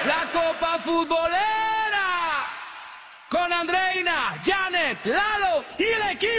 La Copa Futbolera con Andreina, Janet, Lalo y el equipo.